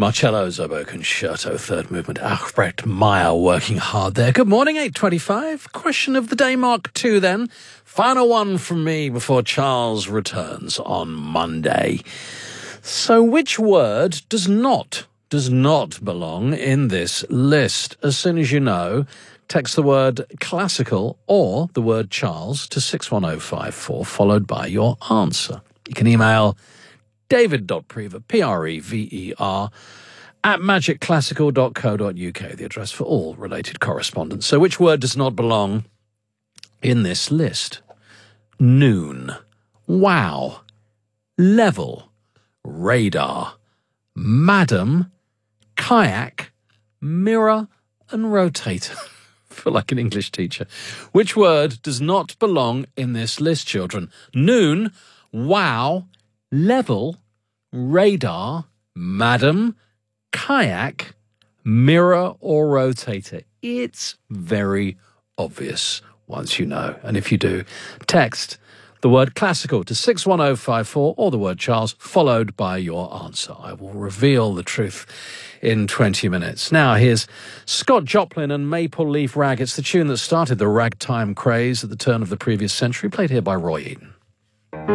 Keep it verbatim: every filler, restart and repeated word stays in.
Marcello's Oboe Concerto, third movement. Albrecht Meyer working hard there. Good morning, eight twenty-five. Question of the day, Mark two then. Final one from me before Charles returns on Monday. So which word does not, does not belong in this list? As soon as you know, text the word classical or the word Charles to six one oh five four, followed by your answer. You can email david.prever, P R E V E R, at magic classical dot co dot uk, the address for all related correspondence. So which word does not belong in this list? Noon, wow, level, radar, madam, kayak, mirror, and rotator. I feel like an English teacher. Which word does not belong in this list, children? Noon, wow, level, radar, madam, kayak, mirror, or rotator. It's very obvious once you know. And if you do, text the word classical to six one oh five four or the word Charles, followed by your answer. I will reveal the truth in twenty minutes. Now, here's Scott Joplin and Maple Leaf Rag. It's the tune that started the ragtime craze at the turn of the previous century, played here by Roy Eaton.